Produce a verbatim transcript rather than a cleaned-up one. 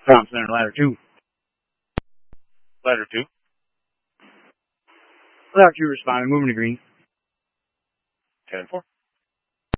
Tom Center, ladder two. Ladder two. Ladder two responding, moving to green. ten four.